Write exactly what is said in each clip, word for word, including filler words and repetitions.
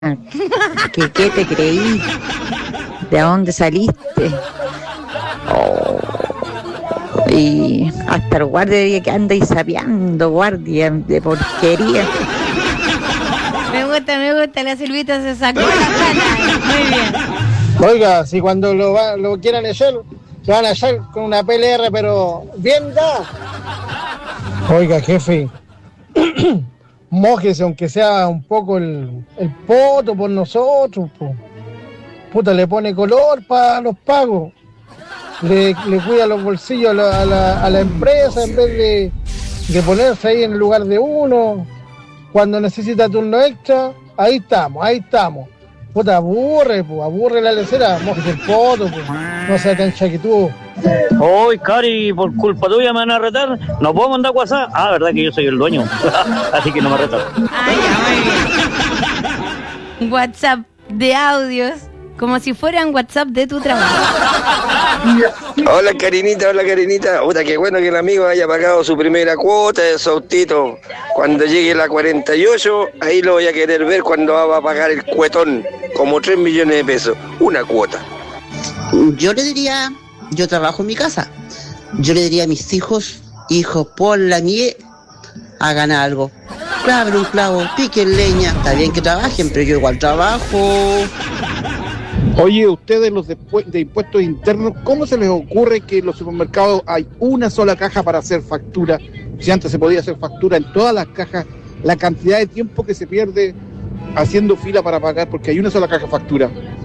¿Qué, qué te creí? ¿De dónde saliste? Oh. Y hasta el guardia que anda y sapeando, guardia de porquería. Me gusta, me gusta, la Silvita se sacó la cara. Muy bien. Oiga, si cuando lo, va, lo quieran echar, lo van a echar con una P L R, pero bien da. Oiga, jefe, mójese aunque sea un poco el, el poto por nosotros, po. Puta, le pone color para los pagos. Le, le cuida los bolsillos a la, a, la, a la empresa en vez de, de ponerse ahí en el lugar de uno. Cuando necesita turno extra, ahí estamos, ahí estamos. Puta, aburre, pues, aburre la lecera, mójese el poto, pues. No sea tan chaquitudo. Hoy, Cari, por culpa tuya me van a retar. No puedo mandar WhatsApp. Ah, verdad que yo soy el dueño. Así que no me retan. Ah, ya, muy bien. WhatsApp de audios, como si fueran WhatsApp de tu trabajo. Hola, Karinita, hola, Karinita. Puta, qué bueno que el amigo haya pagado su primera cuota de Sautito. Cuando llegue la cuarenta y ocho, ahí lo voy a querer ver cuando va a pagar el cuetón. Como tres millones de pesos. Una cuota. Yo le diría, yo trabajo en mi casa. Yo le diría a mis hijos, hijos, por la mie, hagan algo. Claven un clavo, piquen leña. Está bien que trabajen, pero yo igual trabajo. Oye, ustedes los de, de impuestos internos, ¿cómo se les ocurre que en los supermercados hay una sola caja para hacer factura? Si antes se podía hacer factura en todas las cajas, la cantidad de tiempo que se pierde haciendo fila para pagar, porque hay una sola caja de factura.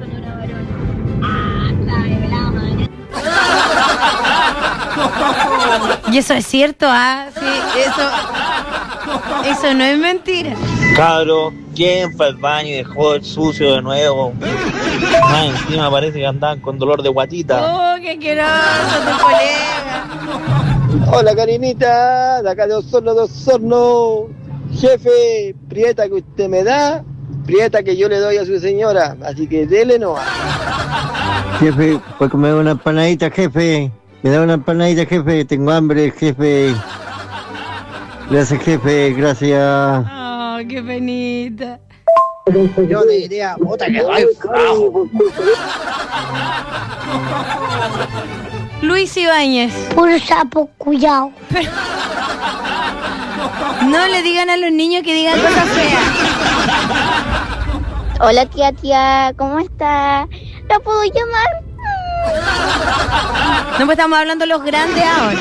Y eso es cierto, ah, sí, eso, eso no es mentira. Cabro, ¿quién fue al baño y dejó el sucio de nuevo? Más encima parece que andaban con dolor de guatita. Oh, qué asqueroso tu colega. Hola, Karinita, de acá de Osorno, de Osorno. Jefe, prieta que usted me da, prieta que yo le doy a su señora, así que dele no. Jefe, ¿puede comer una empanadita, jefe? Me da una empanadita, jefe, tengo hambre, jefe. Gracias, jefe, gracias. Oh, qué penita. Yo le diría, puta que doy trabajo. Luis Ibáñez. Puro sapo, cuidado. Pero... no le digan a los niños que digan cosas feas. Hola, tía, tía, ¿cómo está? ¿La puedo llamar? No, pues estamos hablando de los grandes ahora.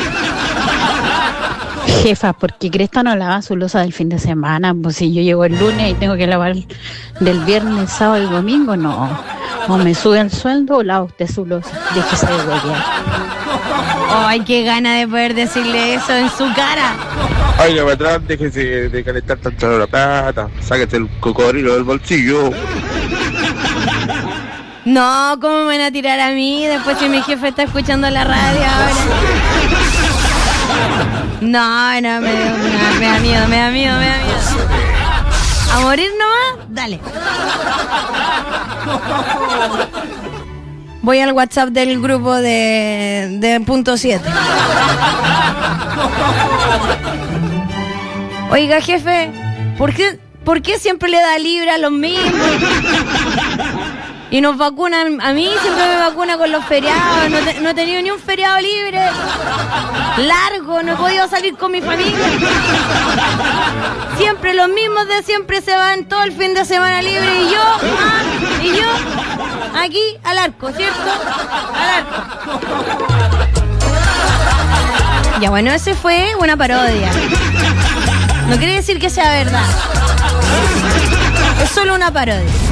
Jefa, ¿por qué Cresta no lava su loza del fin de semana? Pues si yo llego el lunes y tengo que lavar del viernes, sábado y domingo, no. O me sube el sueldo o lava usted su loza. Déjese de huevear. Ay, qué gana de poder decirle eso en su cara. Oiga, patrón, déjese de calentar tanto la plata. Sáquese el cocodrilo del bolsillo. No, ¿cómo me van a tirar a mí después si mi jefe está escuchando la radio ahora? No, no, me, me, me da miedo, me da miedo, me da miedo. ¿A morir nomás? Dale. Voy al WhatsApp del grupo de, de punto siete. Oiga, jefe, ¿por qué, ¿por qué siempre le da libre a los mismos? Y nos vacunan, a mí siempre me vacuna con los feriados, no, te, no he tenido ni un feriado libre, largo, no he podido salir con mi familia. Siempre los mismos de siempre se van todo el fin de semana libre y yo, ah, y yo, aquí al arco, ¿cierto? Al arco. Ya bueno, ese fue una parodia. No quiere decir que sea verdad. Es solo una parodia.